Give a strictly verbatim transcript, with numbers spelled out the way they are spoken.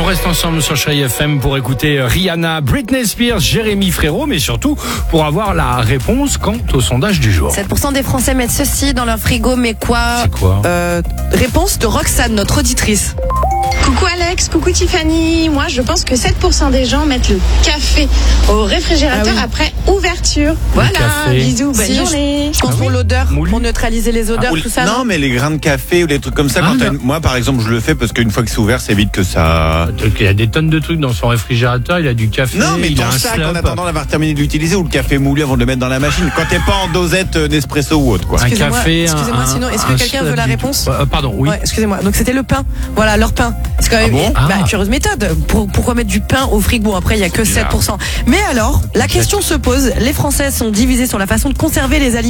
reste ensemble sur Chérie F M pour écouter Rihanna, Britney Spears, Jérémy Frérot, mais surtout pour avoir la réponse quant au sondage du jour. sept pour cent des Français mettent ceci dans leur frigo, mais quoi C'est quoi euh, Réponse de Roxane, notre auditrice. Coucou Alex, coucou Tiffany. Moi, je pense que sept pour cent des gens mettent le café au réfrigérateur Ah oui. après ouverture. Voilà, café. bisous, bonne Si, journée. Je pense Ah pour oui. l'odeur, Moulu. pour neutraliser les odeurs, Ah, ou- tout ça. non, mais les grains de café ou les trucs comme ça, Ah, quand t'as non. une- moi par exemple, je le fais parce qu'une fois que c'est ouvert, c'est vite que ça. Il y a des tonnes de trucs dans son réfrigérateur, il a du café, Non, mais il a ton un sac slop. en attendant d'avoir terminé de l'utiliser ou le café moulu avant de le mettre dans la machine. Quand t'es pas en dosette euh, Nespresso ou autre, quoi. Un Excusez-moi, café, un- excusez-moi, un- sinon, est-ce que un quelqu'un veut la slop du réponse tout. Euh, Pardon, oui. Ouais, excusez-moi. Donc c'était le pain. Voilà, leur pain. C'est quand même Ah bon bah, Ah. curieuse méthode. Pour- pourquoi mettre du pain au frigo? Après, il y a que bizarre. sept pour cent. Mais alors, la question se pose. Les Français sont divisés sur la façon de conserver les aliments.